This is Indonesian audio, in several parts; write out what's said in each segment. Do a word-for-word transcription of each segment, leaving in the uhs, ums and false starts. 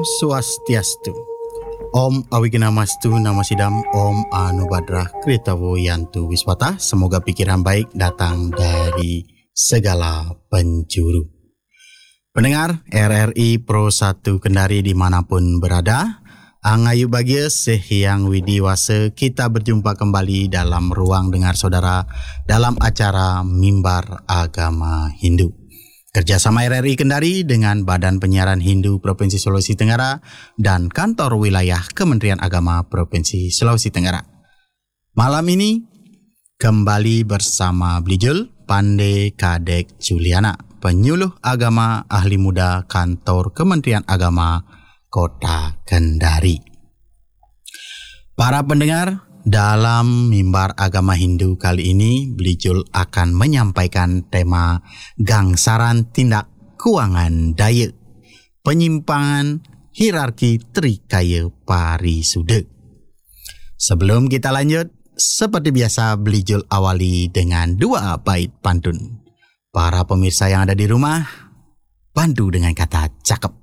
Om Swastiastu. Om Awignamastu Namasidam. Om Anubadrah Kritawo Yantu Wiswata. Semoga pikiran baik datang dari segala penjuru. Pendengar R R I Pro satu Kendari dimanapun berada, Angayu bahagia sehiang widiwasa, kita berjumpa kembali dalam ruang dengar saudara dalam acara Mimbar Agama Hindu. Kerjasama R R I Kendari dengan Badan Penyiaran Hindu Provinsi Sulawesi Tenggara dan Kantor Wilayah Kementerian Agama Provinsi Sulawesi Tenggara. Malam ini kembali bersama Blijul Pande Kadek Juliana, penyuluh agama ahli muda Kantor Kementerian Agama Kota Kendari. Para pendengar, dalam Mimbar Agama Hindu kali ini, Blijul akan menyampaikan tema Gangsaran Tindak Keuangan Daya, Penyimpangan Hierarki Trikaya Parisuda. Sebelum kita lanjut, seperti biasa Blijul awali dengan dua bait pantun. Para pemirsa yang ada di rumah, bantu dengan kata cakep.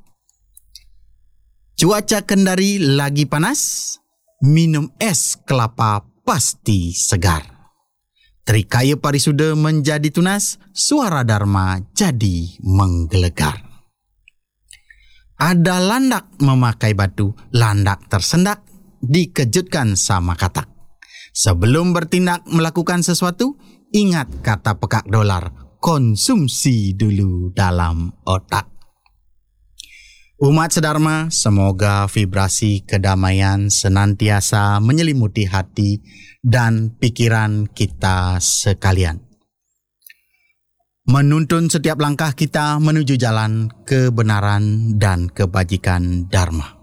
Cuaca Kendari lagi panas, minum es kelapa pasti segar. Trikaya parisuda menjadi tunas, suara dharma jadi menggelegar. Ada landak memakai batu, landak tersendak, dikejutkan sama katak. Sebelum bertindak melakukan sesuatu, ingat kata pekak dolar, konsumsi dulu dalam otak. Umat sedharma, semoga vibrasi kedamaian senantiasa menyelimuti hati dan pikiran kita sekalian. Menuntun setiap langkah kita menuju jalan kebenaran dan kebajikan dharma.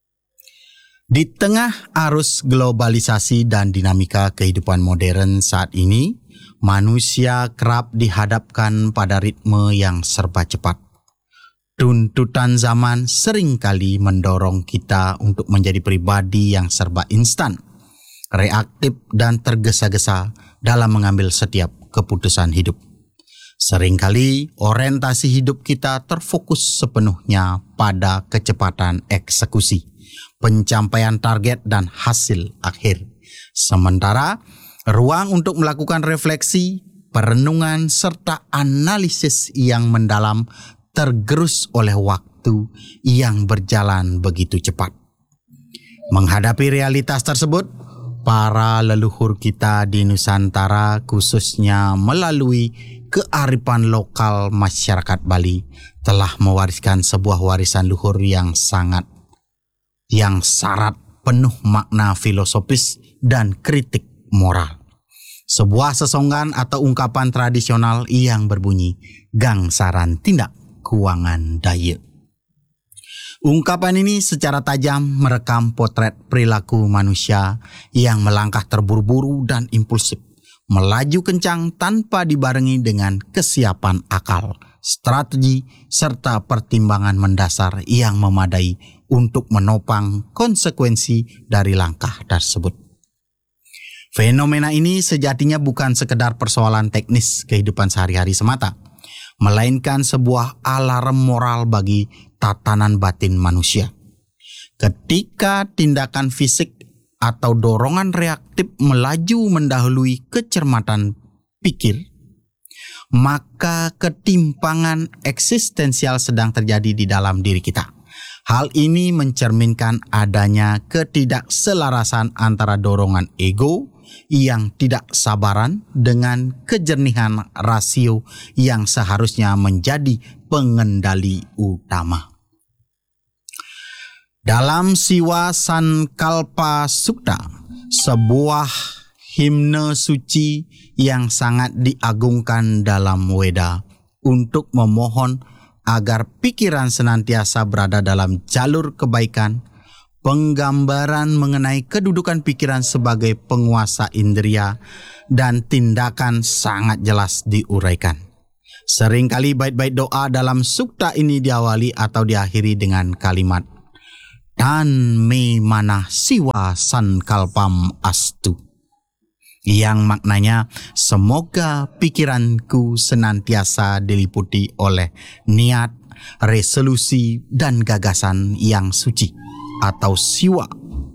Di tengah arus globalisasi dan dinamika kehidupan modern saat ini, manusia kerap dihadapkan pada ritme yang serba cepat. Tuntutan zaman seringkali mendorong kita untuk menjadi pribadi yang serba instan, reaktif dan tergesa-gesa dalam mengambil setiap keputusan hidup. Seringkali orientasi hidup kita terfokus sepenuhnya pada kecepatan eksekusi, pencapaian target dan hasil akhir. Sementara ruang untuk melakukan refleksi, perenungan serta analisis yang mendalam tergerus oleh waktu yang berjalan begitu cepat. Menghadapi realitas tersebut, para leluhur kita di Nusantara khususnya melalui kearifan lokal masyarakat Bali telah mewariskan sebuah warisan luhur yang sangat yang syarat penuh makna filosofis dan kritik moral. Sebuah sesonggan atau ungkapan tradisional yang berbunyi Gangsaran Tindak Keuangan Daya. Ungkapan ini secara tajam merekam potret perilaku manusia yang melangkah terburu-buru dan impulsif, melaju kencang tanpa dibarengi dengan kesiapan akal, strategi, serta pertimbangan mendasar yang memadai untuk menopang konsekuensi dari langkah tersebut. Fenomena ini sejatinya bukan sekedar persoalan teknis kehidupan sehari-hari semata, melainkan sebuah alarm moral bagi tatanan batin manusia. Ketika tindakan fisik atau dorongan reaktif melaju mendahului kecermatan pikir, maka ketimpangan eksistensial sedang terjadi di dalam diri kita. Hal ini mencerminkan adanya ketidakselarasan antara dorongan ego yang tidak sabaran dengan kejernihan rasio yang seharusnya menjadi pengendali utama. Dalam Siwa Sankalpa Sukta, sebuah himne suci yang sangat diagungkan dalam Weda untuk memohon agar pikiran senantiasa berada dalam jalur kebaikan, penggambaran mengenai kedudukan pikiran sebagai penguasa indera dan tindakan sangat jelas diuraikan. Seringkali bait-bait doa dalam sukta ini diawali atau diakhiri dengan kalimat Tan me manah siwa sankalpam astu, yang maknanya semoga pikiranku senantiasa diliputi oleh niat, resolusi, dan gagasan yang suci atau siwa.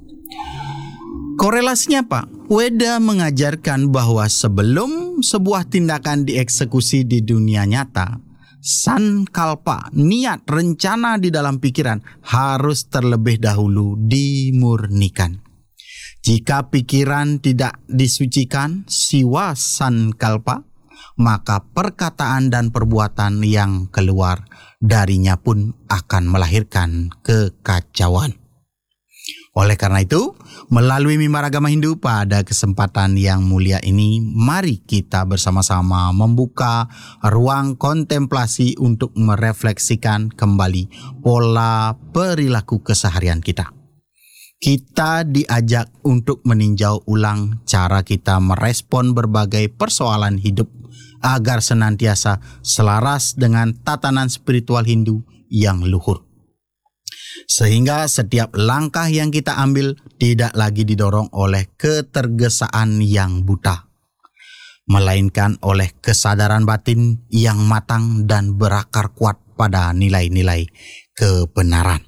Korelasinya apa? Weda mengajarkan bahwa sebelum sebuah tindakan dieksekusi di dunia nyata, sankalpa, niat, rencana di dalam pikiran harus terlebih dahulu dimurnikan. Jika pikiran tidak disucikan, siwa sankalpa, maka perkataan dan perbuatan yang keluar darinya pun akan melahirkan kekacauan. Oleh karena itu, melalui mimbar agama Hindu pada kesempatan yang mulia ini, mari kita bersama-sama membuka ruang kontemplasi untuk merefleksikan kembali pola perilaku keseharian kita. Kita diajak untuk meninjau ulang cara kita merespon berbagai persoalan hidup agar senantiasa selaras dengan tatanan spiritual Hindu yang luhur. Sehingga setiap langkah yang kita ambil tidak lagi didorong oleh ketergesaan yang buta, melainkan oleh kesadaran batin yang matang dan berakar kuat pada nilai-nilai kebenaran.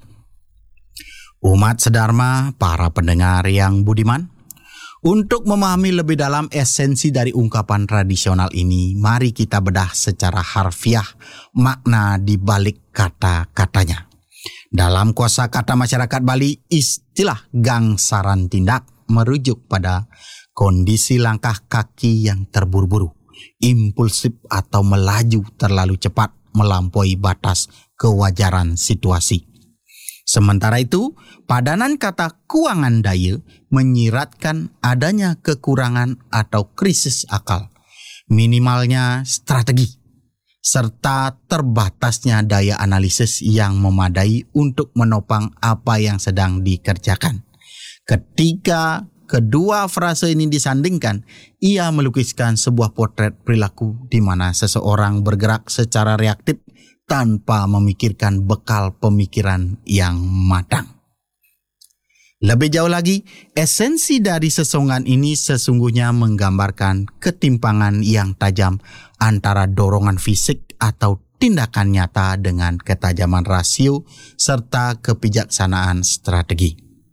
Umat sedharma, para pendengar yang budiman, untuk memahami lebih dalam esensi dari ungkapan tradisional ini, mari kita bedah secara harfiah makna di balik kata-katanya. Dalam kosakata masyarakat Bali, istilah gangsaran tindak merujuk pada kondisi langkah kaki yang terburu-buru, impulsif atau melaju terlalu cepat melampaui batas kewajaran situasi. Sementara itu, padanan kata kuangan daya menyiratkan adanya kekurangan atau krisis akal, minimalnya strategi, serta terbatasnya daya analisis yang memadai untuk menopang apa yang sedang dikerjakan. Ketika kedua frase ini disandingkan, ia melukiskan sebuah potret perilaku di mana seseorang bergerak secara reaktif tanpa memikirkan bekal pemikiran yang matang. Lebih jauh lagi, esensi dari sesongan ini sesungguhnya menggambarkan ketimpangan yang tajam antara dorongan fisik atau tindakan nyata dengan ketajaman rasio serta kebijaksanaan strategi.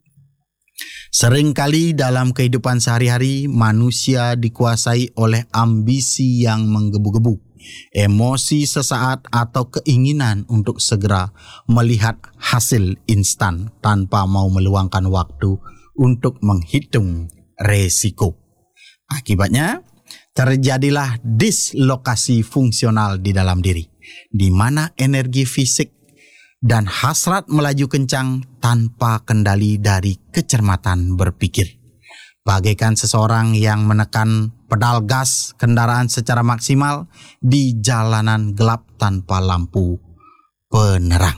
Seringkali dalam kehidupan sehari-hari, manusia dikuasai oleh ambisi yang menggebu-gebu, emosi sesaat atau keinginan untuk segera melihat hasil instan tanpa mau meluangkan waktu untuk menghitung resiko. Akibatnya, terjadilah dislokasi fungsional di dalam diri, di mana energi fisik dan hasrat melaju kencang tanpa kendali dari kecermatan berpikir. Bagaikan seseorang yang menekan pedal gas kendaraan secara maksimal di jalanan gelap tanpa lampu penerang.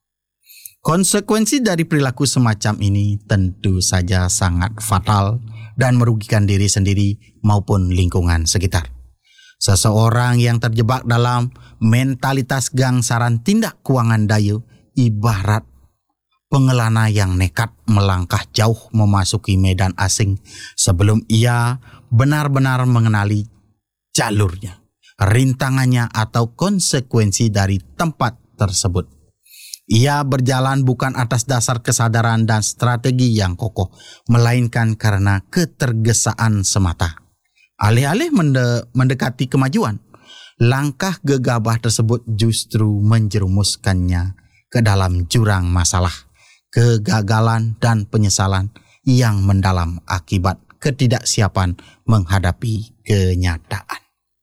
Konsekuensi dari perilaku semacam ini tentu saja sangat fatal dan merugikan diri sendiri maupun lingkungan sekitar. Seseorang yang terjebak dalam mentalitas gangsaran tindak kuangan daya ibarat pengelana yang nekat melangkah jauh memasuki medan asing sebelum ia benar-benar mengenali jalurnya, rintangannya atau konsekuensi dari tempat tersebut. Ia berjalan bukan atas dasar kesadaran dan strategi yang kokoh, melainkan karena ketergesaan semata. Alih-alih mende- mendekati kemajuan, langkah gegabah tersebut justru menjerumuskannya ke dalam jurang masalah, kegagalan dan penyesalan yang mendalam akibat ketidaksiapan menghadapi kenyataan.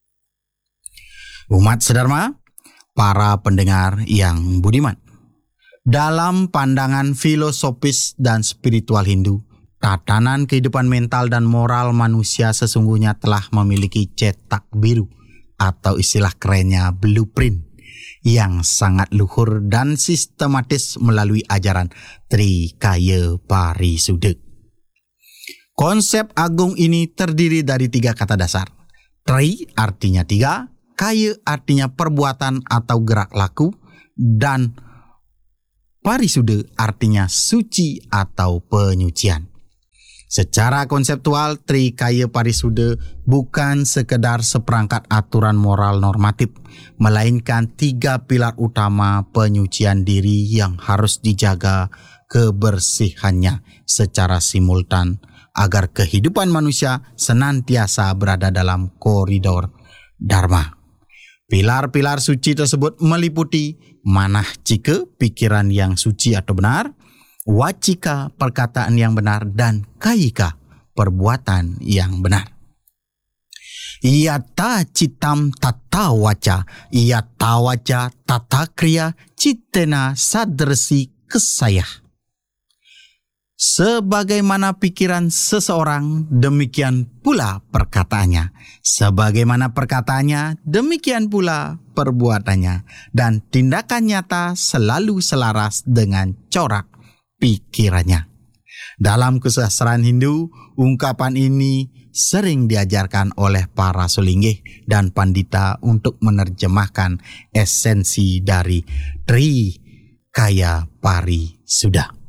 Umat sedharma, para pendengar yang budiman, dalam pandangan filosofis dan spiritual Hindu, tatanan kehidupan mental dan moral manusia sesungguhnya telah memiliki cetak biru atau istilah kerennya blueprint yang sangat luhur dan sistematis melalui ajaran Trikaya Parisuddha. Konsep agung ini terdiri dari tiga kata dasar. Tri artinya tiga, kaya artinya perbuatan atau gerak laku, dan Parisuddha artinya suci atau penyucian. Secara konseptual, Trikaya Parisuda bukan sekedar seperangkat aturan moral normatif, melainkan tiga pilar utama penyucian diri yang harus dijaga kebersihannya secara simultan agar kehidupan manusia senantiasa berada dalam koridor Dharma. Pilar-pilar suci tersebut meliputi manah cika, pikiran yang suci atau benar, wacika, perkataan yang benar, dan kayika, perbuatan yang benar. Yata citam tata waca, yata waca tata kriya, citena sadresi kesayah. Sebagaimana pikiran seseorang, demikian pula perkataannya. Sebagaimana perkataannya, demikian pula perbuatannya. Dan tindakan nyata selalu selaras dengan corak pikirannya. Dalam kesusastraan Hindu, ungkapan ini sering diajarkan oleh para sulinggih dan pandita untuk menerjemahkan esensi dari Trikaya Parisuda.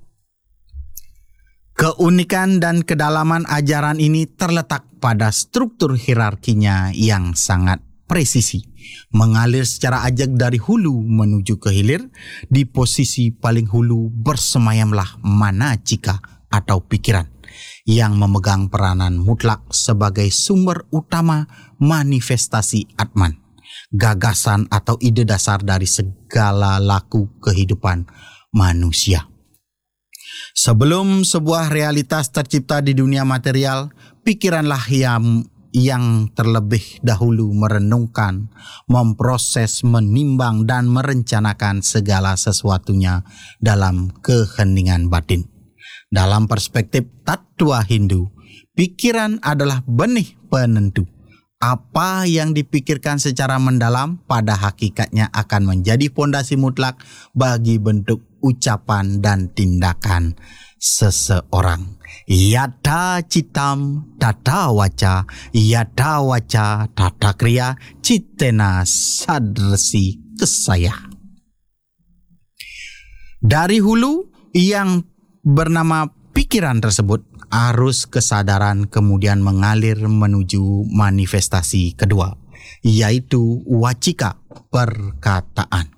Keunikan dan kedalaman ajaran ini terletak pada struktur hierarkinya yang sangat presisi. Mengalir secara ajak dari hulu menuju ke hilir. Di posisi paling hulu bersemayamlah manacika atau pikiran yang memegang peranan mutlak sebagai sumber utama manifestasi Atman, gagasan atau ide dasar dari segala laku kehidupan manusia. Sebelum sebuah realitas tercipta di dunia material, pikiranlah yang, yang terlebih dahulu merenungkan, memproses, menimbang, dan merencanakan segala sesuatunya dalam keheningan batin. Dalam perspektif tattwa Hindu, pikiran adalah benih penentu. Apa yang dipikirkan secara mendalam pada hakikatnya akan menjadi fondasi mutlak bagi bentuk ucapan dan tindakan seseorang. Yata citam tata waca, yata waca tata kriya, citena sadresi kesayah. Dari hulu yang bernama pikiran tersebut, arus kesadaran kemudian mengalir menuju manifestasi kedua, yaitu wacika, perkataan.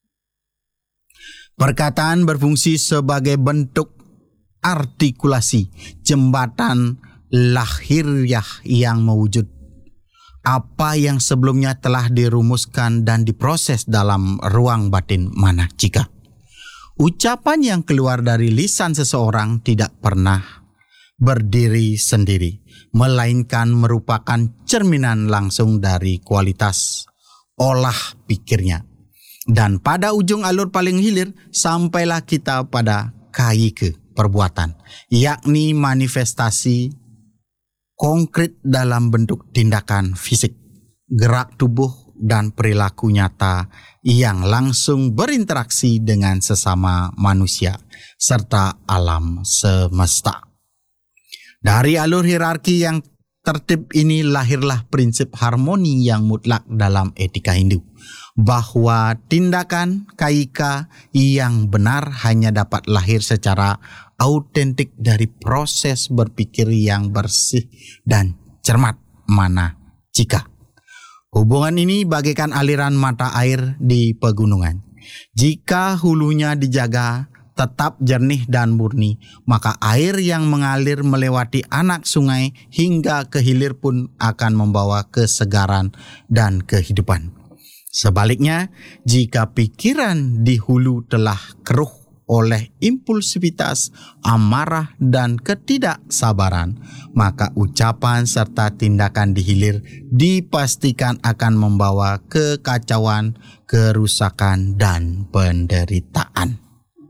Perkataan berfungsi sebagai bentuk artikulasi, jembatan lahiriah yang mewujud apa yang sebelumnya telah dirumuskan dan diproses dalam ruang batin manacika. Ucapan yang keluar dari lisan seseorang tidak pernah berdiri sendiri, melainkan merupakan cerminan langsung dari kualitas olah pikirnya. Dan pada ujung alur paling hilir, sampailah kita pada kayika, perbuatan, yakni manifestasi konkret dalam bentuk tindakan fisik, gerak tubuh, dan perilaku nyata yang langsung berinteraksi dengan sesama manusia serta alam semesta. Dari alur hierarki yang tertib ini lahirlah prinsip harmoni yang mutlak dalam etika Hindu, bahwa tindakan kayika yang benar hanya dapat lahir secara autentik dari proses berpikir yang bersih dan cermat manacika. Hubungan ini bagaikan aliran mata air di pegunungan. Jika hulunya dijaga tetap jernih dan murni, maka air yang mengalir melewati anak sungai hingga ke hilir pun akan membawa kesegaran dan kehidupan. Sebaliknya, jika pikiran di hulu telah keruh oleh impulsivitas, amarah, dan ketidaksabaran, maka ucapan serta tindakan di hilir dipastikan akan membawa kekacauan, kerusakan, dan penderitaan.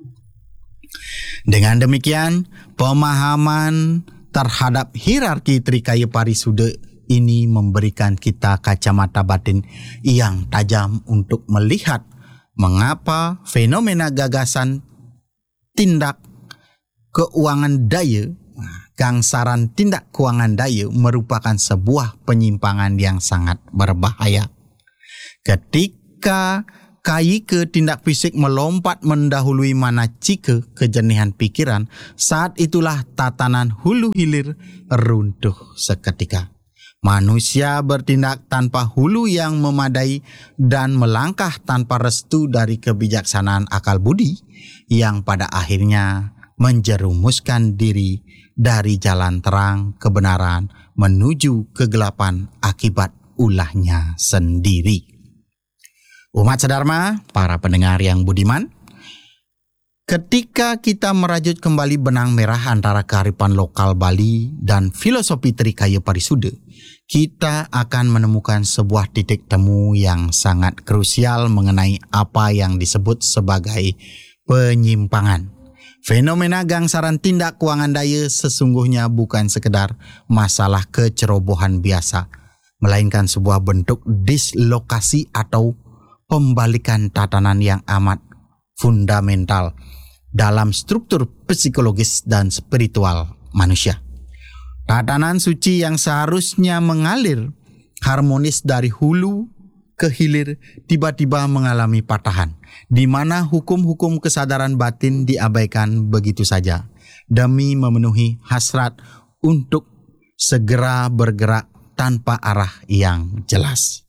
Dengan demikian, pemahaman terhadap hierarki Trikaya Parisuda ini memberikan kita kacamata batin yang tajam untuk melihat mengapa fenomena gagasan tindak keuangan daya, gangsaran tindak keuangan daya merupakan sebuah penyimpangan yang sangat berbahaya. Ketika kai ke tindak fisik melompat mendahului manacika kejernihan pikiran, saat itulah tatanan hulu hilir runtuh seketika. Manusia bertindak tanpa hulu yang memadai dan melangkah tanpa restu dari kebijaksanaan akal budi yang pada akhirnya menjerumuskan diri dari jalan terang kebenaran menuju kegelapan akibat ulahnya sendiri. Umat sedharma, para pendengar yang budiman, ketika kita merajut kembali benang merah antara kearifan lokal Bali dan filosofi Trikaya Parisuda, kita akan menemukan sebuah titik temu yang sangat krusial mengenai apa yang disebut sebagai penyimpangan. Fenomena gangsaran tindak keuangan daya sesungguhnya bukan sekedar masalah kecerobohan biasa, melainkan sebuah bentuk dislokasi atau pembalikan tatanan yang amat fundamental dalam struktur psikologis dan spiritual manusia. Tatanan suci yang seharusnya mengalir harmonis dari hulu ke hilir tiba-tiba mengalami patahan, di mana hukum-hukum kesadaran batin diabaikan begitu saja demi memenuhi hasrat untuk segera bergerak tanpa arah yang jelas.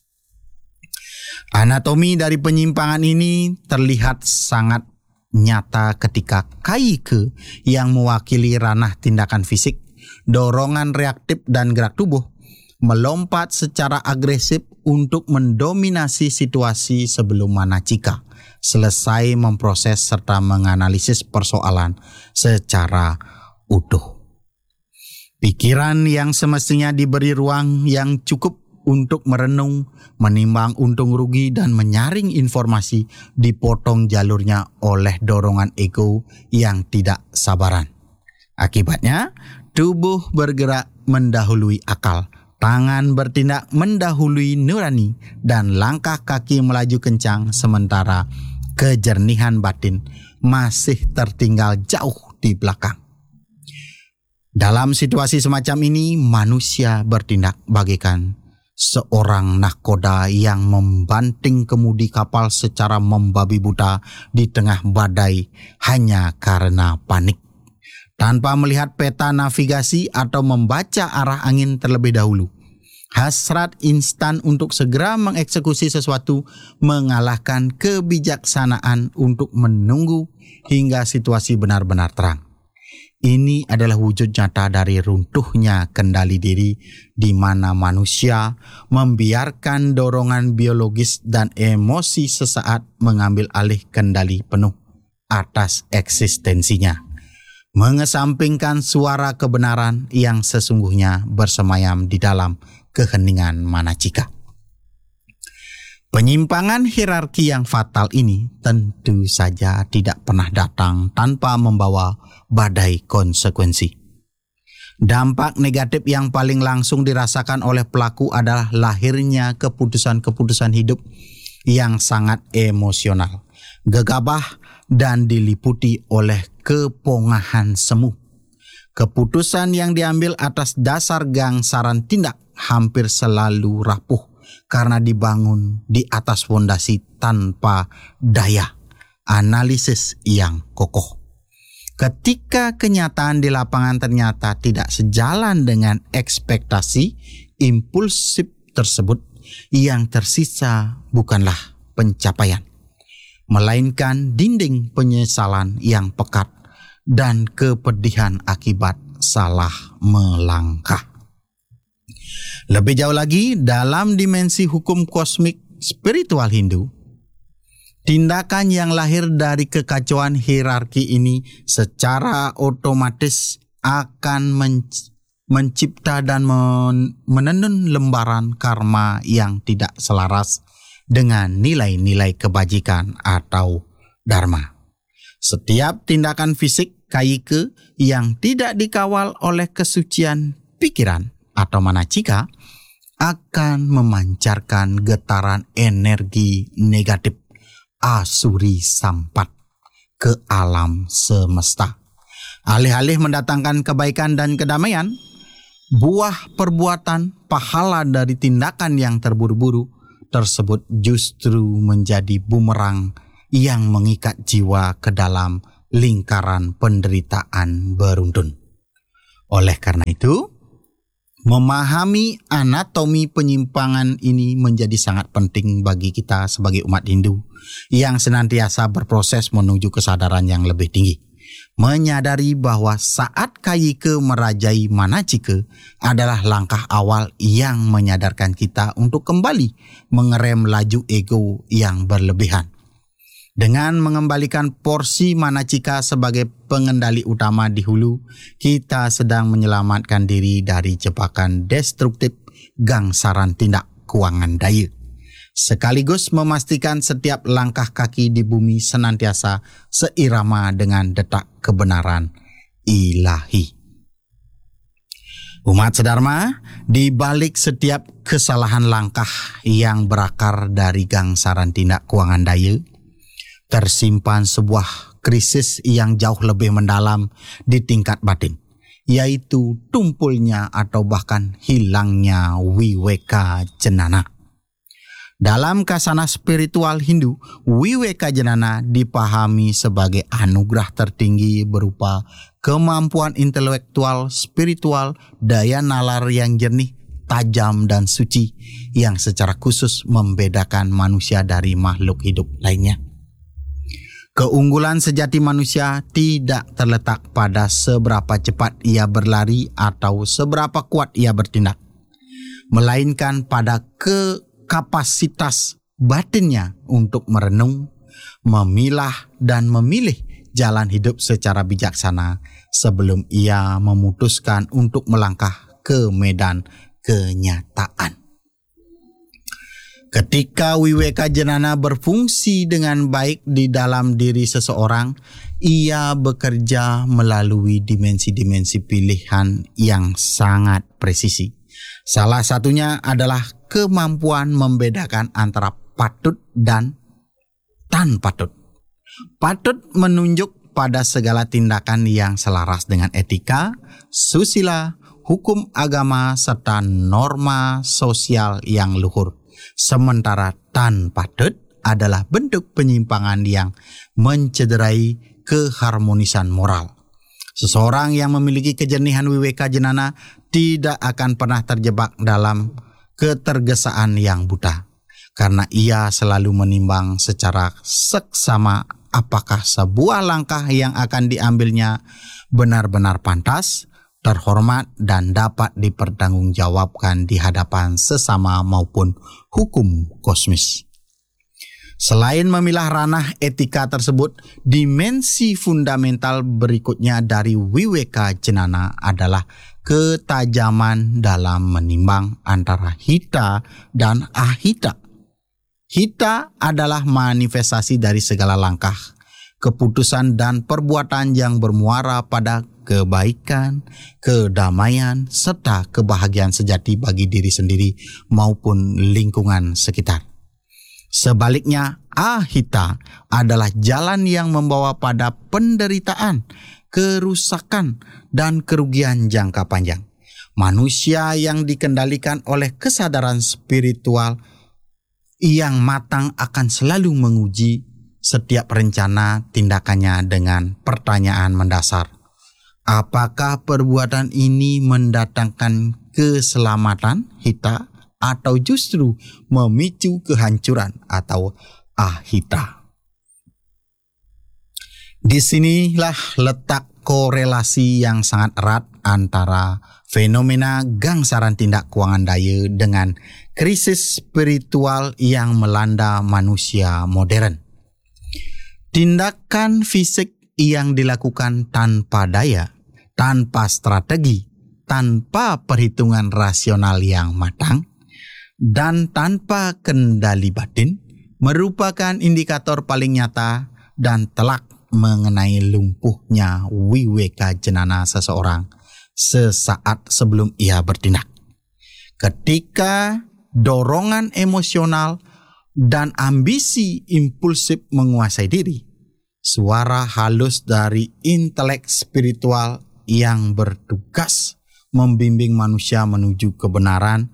Anatomi dari penyimpangan ini terlihat sangat nyata ketika kaike yang mewakili ranah tindakan fisik, dorongan reaktif dan gerak tubuh melompat secara agresif untuk mendominasi situasi sebelum manacika selesai memproses serta menganalisis persoalan secara utuh. Pikiran yang semestinya diberi ruang yang cukup untuk merenung, menimbang untung rugi dan menyaring informasi dipotong jalurnya oleh dorongan ego yang tidak sabaran. Akibatnya, tubuh bergerak mendahului akal, tangan bertindak mendahului nurani, dan langkah kaki melaju kencang sementara kejernihan batin masih tertinggal jauh di belakang. Dalam situasi semacam ini, manusia bertindak bagaikan seorang nahkoda yang membanting kemudi kapal secara membabi buta di tengah badai hanya karena panik, tanpa melihat peta navigasi atau membaca arah angin terlebih dahulu. Hasrat instan untuk segera mengeksekusi sesuatu mengalahkan kebijaksanaan untuk menunggu hingga situasi benar-benar terang. Ini adalah wujud nyata dari runtuhnya kendali diri, di mana manusia membiarkan dorongan biologis dan emosi sesaat mengambil alih kendali penuh atas eksistensinya, mengesampingkan suara kebenaran yang sesungguhnya bersemayam di dalam keheningan manacika. Penyimpangan hierarki yang fatal ini tentu saja tidak pernah datang tanpa membawa badai konsekuensi. Dampak negatif yang paling langsung dirasakan oleh pelaku adalah lahirnya keputusan-keputusan hidup yang sangat emosional, gegabah, dan diliputi oleh kepongahan semu. Keputusan yang diambil atas dasar gangsaran tindak hampir selalu rapuh karena dibangun di atas fondasi tanpa daya analisis yang kokoh. Ketika kenyataan di lapangan ternyata tidak sejalan dengan ekspektasi impulsif tersebut, yang tersisa bukanlah pencapaian, melainkan dinding penyesalan yang pekat dan kepedihan akibat salah melangkah. Lebih jauh lagi, dalam dimensi hukum kosmik spiritual Hindu, tindakan yang lahir dari kekacauan hierarki ini secara otomatis akan men- mencipta dan men- menenun lembaran karma yang tidak selaras dengan nilai-nilai kebajikan atau dharma. Setiap tindakan fisik kaike yang tidak dikawal oleh kesucian pikiran atau manacika akan memancarkan getaran energi negatif asuri sampat ke alam semesta. Alih-alih mendatangkan kebaikan dan kedamaian, buah perbuatan pahala dari tindakan yang terburu-buru tersebut justru menjadi bumerang yang mengikat jiwa ke dalam lingkaran penderitaan beruntun. Oleh karena itu, memahami anatomi penyimpangan ini menjadi sangat penting bagi kita sebagai umat Hindu yang senantiasa berproses menuju kesadaran yang lebih tinggi. Menyadari bahwa saat Kayike merajai Manachike adalah langkah awal yang menyadarkan kita untuk kembali mengerem laju ego yang berlebihan. Dengan mengembalikan porsi Manachika sebagai pengendali utama di hulu, kita sedang menyelamatkan diri dari jebakan destruktif gangsaran tindak kuangan daya, sekaligus memastikan setiap langkah kaki di bumi senantiasa seirama dengan detak kebenaran ilahi. Umat sedharma, di balik setiap kesalahan langkah yang berakar dari gangsaran tindak kuangan daya, tersimpan sebuah krisis yang jauh lebih mendalam di tingkat batin, yaitu tumpulnya atau bahkan hilangnya Wiweka Jenana. Dalam kasana spiritual Hindu, Wiweka Jenana dipahami sebagai anugerah tertinggi berupa kemampuan intelektual, spiritual, daya nalar yang jernih, tajam dan suci yang secara khusus membedakan manusia dari makhluk hidup lainnya. Keunggulan sejati manusia tidak terletak pada seberapa cepat ia berlari atau seberapa kuat ia bertindak, melainkan pada kekapasitas batinnya untuk merenung, memilah dan memilih jalan hidup secara bijaksana sebelum ia memutuskan untuk melangkah ke medan kenyataan. Ketika Wiweka Jenana berfungsi dengan baik di dalam diri seseorang, ia bekerja melalui dimensi-dimensi pilihan yang sangat presisi. Salah satunya adalah kemampuan membedakan antara patut dan tan patut. Patut menunjuk pada segala tindakan yang selaras dengan etika, susila, hukum agama, serta norma sosial yang luhur. Sementara tan patut adalah bentuk penyimpangan yang mencederai keharmonisan moral. Seseorang yang memiliki kejernihan Wiweka Jenana tidak akan pernah terjebak dalam ketergesaan yang buta, karena ia selalu menimbang secara seksama apakah sebuah langkah yang akan diambilnya benar-benar pantas, terhormat, dan dapat dipertanggungjawabkan di hadapan sesama maupun hukum kosmis. Selain memilah ranah etika tersebut, dimensi fundamental berikutnya dari Wiweka Jenana adalah ketajaman dalam menimbang antara hita dan ahita. Hita adalah manifestasi dari segala langkah, keputusan dan perbuatan yang bermuara pada kebaikan, kedamaian, serta kebahagiaan sejati bagi diri sendiri maupun lingkungan sekitar. Sebaliknya, ahita adalah jalan yang membawa pada penderitaan, kerusakan, dan kerugian jangka panjang. Manusia yang dikendalikan oleh kesadaran spiritual yang matang akan selalu menguji setiap rencana tindakannya dengan pertanyaan mendasar. Apakah perbuatan ini mendatangkan keselamatan hita atau justru memicu kehancuran atau ahita? Disinilah letak korelasi yang sangat erat antara fenomena gangsaran tindak kuangan daya dengan krisis spiritual yang melanda manusia modern. Tindakan fisik yang dilakukan tanpa daya, tanpa strategi, tanpa perhitungan rasional yang matang, dan tanpa kendali batin merupakan indikator paling nyata dan telak mengenai lumpuhnya Wiweka Jenana seseorang sesaat sebelum ia bertindak. Ketika dorongan emosional dan ambisi impulsif menguasai diri, suara halus dari intelek spiritual yang bertugas membimbing manusia menuju kebenaran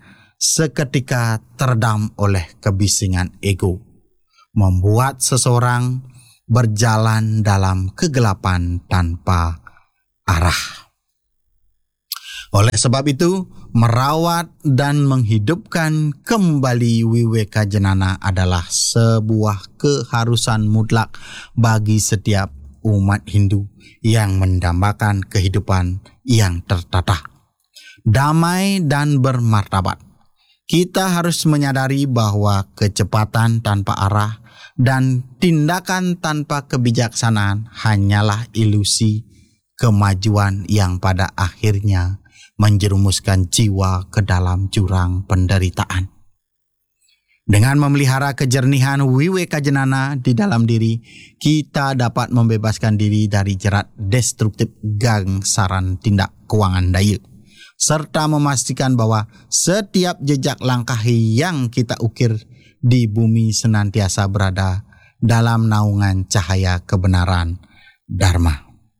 seketika teredam oleh kebisingan ego, membuat seseorang berjalan dalam kegelapan tanpa arah. Oleh sebab itu, merawat dan menghidupkan kembali Weweka Jenana adalah sebuah keharusan mutlak bagi setiap umat Hindu yang mendambakan kehidupan yang tertata, damai dan bermartabat. Kita harus menyadari bahwa kecepatan tanpa arah dan tindakan tanpa kebijaksanaan hanyalah ilusi kemajuan yang pada akhirnya menjerumuskan jiwa ke dalam jurang penderitaan. Dengan memelihara kejernihan Weweka Jenana di dalam diri, kita dapat membebaskan diri dari jerat destruktif gangsaran tindak kewangan daya, serta memastikan bahwa setiap jejak langkah yang kita ukir di bumi senantiasa berada dalam naungan cahaya kebenaran Dharma.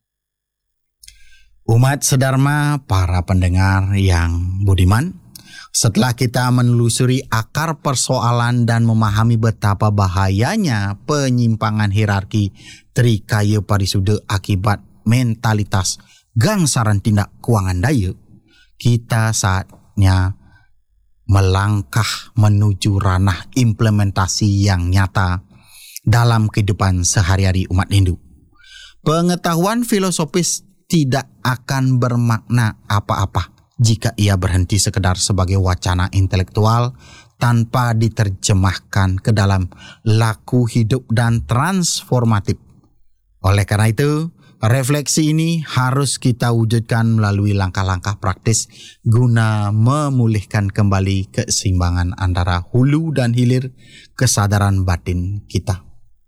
Umat sedharma, para pendengar yang budiman, setelah kita menelusuri akar persoalan dan memahami betapa bahayanya penyimpangan hierarki Trikaya Parisuda akibat mentalitas gangsaran tindak kewangan daya, kita saatnya melangkah menuju ranah implementasi yang nyata dalam kehidupan sehari-hari umat Hindu. Pengetahuan filosofis tidak akan bermakna apa-apa jika ia berhenti sekedar sebagai wacana intelektual tanpa diterjemahkan ke dalam laku hidup dan transformatif. Oleh karena itu, refleksi ini harus kita wujudkan melalui langkah-langkah praktis guna memulihkan kembali keseimbangan antara hulu dan hilir kesadaran batin kita.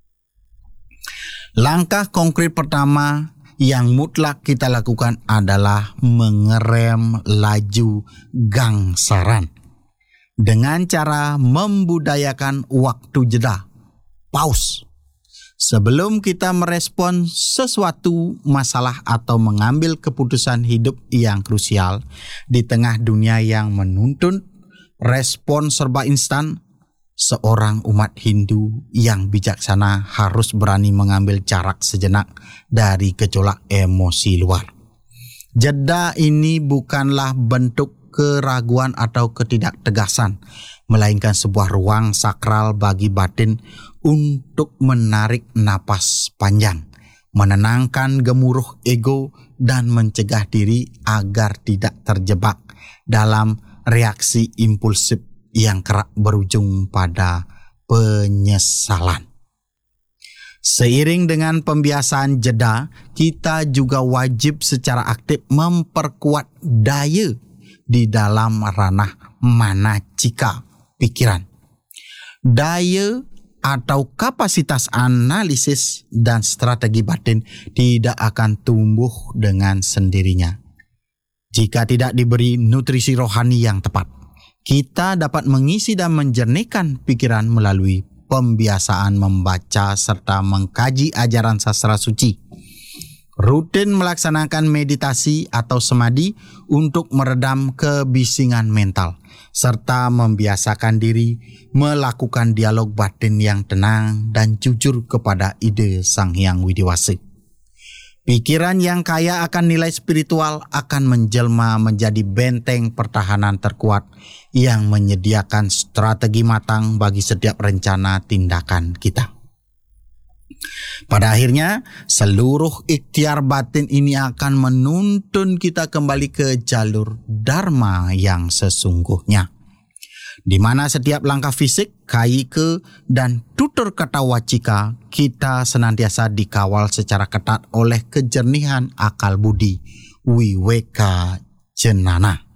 Langkah konkret pertama yang mutlak kita lakukan adalah mengerem laju gangsaran dengan cara membudayakan waktu jeda, pause. Sebelum kita merespon sesuatu masalah atau mengambil keputusan hidup yang krusial di tengah dunia yang menuntut respon serba instan, seorang umat Hindu yang bijaksana harus berani mengambil jarak sejenak dari gejolak emosi luar. Jeda ini bukanlah bentuk keraguan atau ketidaktegasan, melainkan sebuah ruang sakral bagi batin untuk menarik napas panjang, menenangkan gemuruh ego dan mencegah diri agar tidak terjebak dalam reaksi impulsif yang kerap berujung pada penyesalan. Seiring dengan pembiasaan jeda, kita juga wajib secara aktif memperkuat daya di dalam ranah manacika pikiran. Daya atau kapasitas analisis dan strategi batin tidak akan tumbuh dengan sendirinya jika tidak diberi nutrisi rohani yang tepat. Kita dapat mengisi dan menjernihkan pikiran melalui pembiasaan membaca serta mengkaji ajaran sastra suci. Rutin melaksanakan meditasi atau semadi untuk meredam kebisingan mental, serta membiasakan diri melakukan dialog batin yang tenang dan jujur kepada ide Sang Hyang Widiwasa. Pikiran yang kaya akan nilai spiritual akan menjelma menjadi benteng pertahanan terkuat yang menyediakan strategi matang bagi setiap rencana tindakan kita. Pada akhirnya, seluruh ikhtiar batin ini akan menuntun kita kembali ke jalur Dharma yang sesungguhnya, di mana setiap langkah fisik, kaike, dan tutur kata wacika kita senantiasa dikawal secara ketat oleh kejernihan akal budi Weweka Jenana.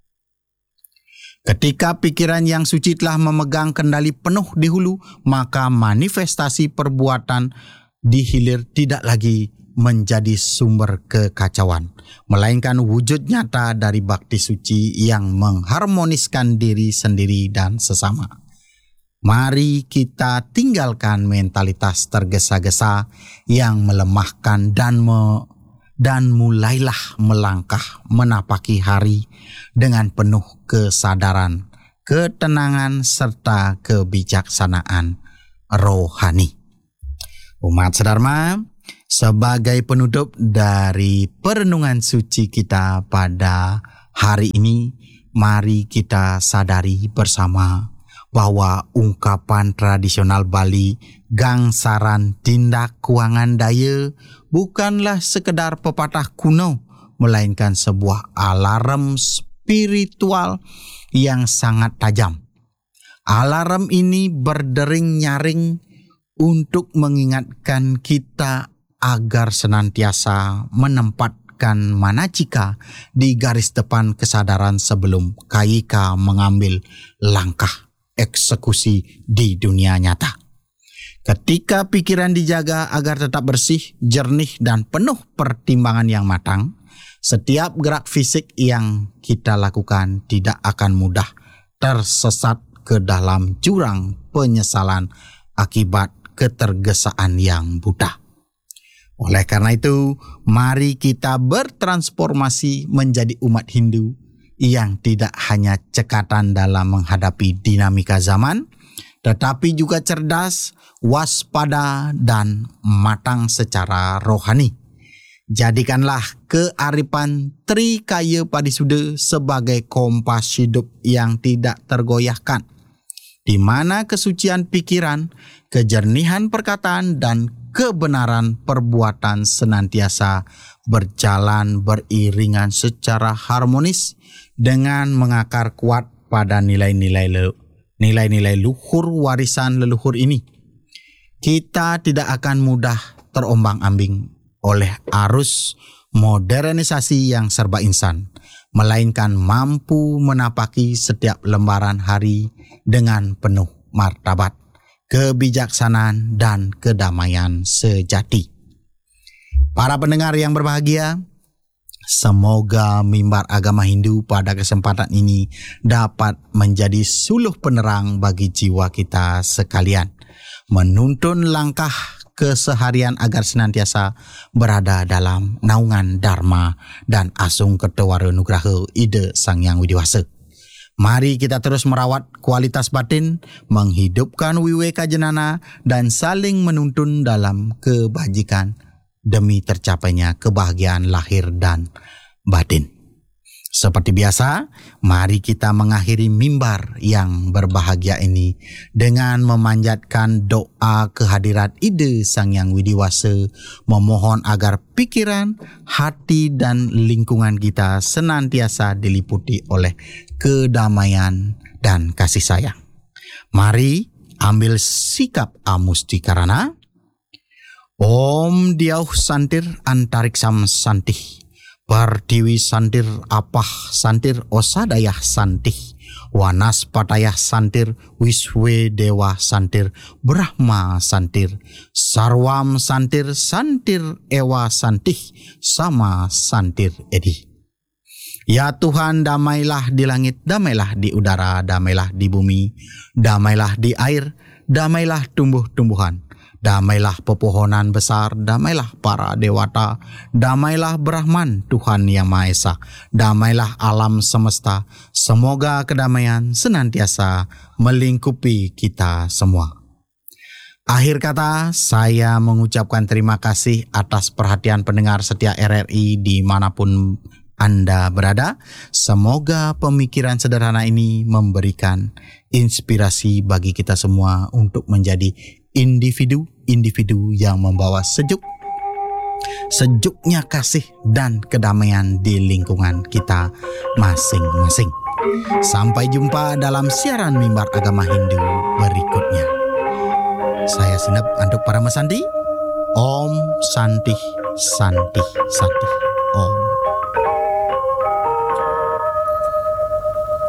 Ketika pikiran yang suci telah memegang kendali penuh di hulu, maka manifestasi perbuatan di hilir tidak lagi menjadi sumber kekacauan, melainkan wujud nyata dari bakti suci yang mengharmoniskan diri sendiri dan sesama. Mari kita tinggalkan mentalitas tergesa-gesa yang melemahkan dan me, dan mulailah melangkah menapaki hari dengan penuh kesadaran ketenangan, serta kebijaksanaan rohani. Umat sedharma, sebagai penutup dari perenungan suci kita pada hari ini, mari kita sadari bersama bahwa ungkapan tradisional Bali gangsaran tindak kuangan daya bukanlah sekedar pepatah kuno, melainkan sebuah alarm spiritual yang sangat tajam. Alarm ini berdering nyaring untuk mengingatkan kita agar senantiasa menempatkan manacika di garis depan kesadaran sebelum K Y K mengambil langkah eksekusi di dunia nyata. Ketika pikiran dijaga agar tetap bersih, jernih, dan penuh pertimbangan yang matang, setiap gerak fisik yang kita lakukan tidak akan mudah tersesat ke dalam jurang penyesalan akibat ketergesaan yang buta. Oleh karena itu, mari kita bertransformasi menjadi umat Hindu yang tidak hanya cekatan dalam menghadapi dinamika zaman, tetapi juga cerdas, waspada, dan matang secara rohani. Jadikanlah kearifan Trikaya Padisuda sebagai kompas hidup yang tidak tergoyahkan, di mana kesucian pikiran, kejernihan perkataan, dan kebenaran perbuatan senantiasa berjalan beriringan secara harmonis dengan mengakar kuat pada nilai-nilai le- nilai-nilai luhur warisan leluhur ini. Kita tidak akan mudah terombang-ambing oleh arus modernisasi yang serba insan, melainkan mampu menapaki setiap lembaran hari dengan penuh martabat, kebijaksanaan, dan kedamaian sejati. Para pendengar yang berbahagia, semoga mimbar agama Hindu pada kesempatan ini dapat menjadi suluh penerang bagi jiwa kita sekalian, menuntun langkah keseharian agar senantiasa berada dalam naungan Dharma dan Asung Ketawara Nugraha Ida Sang Hyang Widiwasa. Mari kita terus merawat kualitas batin, menghidupkan Wiveka Jenana, dan saling menuntun dalam kebajikan demi tercapainya kebahagiaan lahir dan batin. Seperti biasa, mari kita mengakhiri mimbar yang berbahagia ini dengan memanjatkan doa kehadirat Ida Sang Hyang Widiwasa, memohon agar pikiran, hati, dan lingkungan kita senantiasa diliputi oleh kedamaian dan kasih sayang. Mari ambil sikap amustikarana. Om Diauh Santir Antariksam Santih, Pertiwi Santir Apah Santir Osadayah Santih, Wanas Patayah Santir Wiswe Dewa Santir Brahma Santir, Sarwam Santir Santir Ewa Santih Sama Santir Edi. Ya Tuhan, damailah di langit, damailah di udara, damailah di bumi, damailah di air, damailah tumbuh-tumbuhan, damailah pepohonan besar, damailah para dewata, damailah Brahman Tuhan Yang Maha Esa, damailah alam semesta. Semoga kedamaian senantiasa melingkupi kita semua. Akhir kata, saya mengucapkan terima kasih atas perhatian pendengar setia R R I dimanapun Anda berada. Semoga pemikiran sederhana ini memberikan inspirasi bagi kita semua untuk menjadi individu-individu yang membawa sejuk, sejuknya kasih dan kedamaian di lingkungan kita masing-masing. Sampai jumpa dalam siaran mimbar agama Hindu berikutnya. Saya Sinap untuk para Masandi. Om Santi Santi Santi.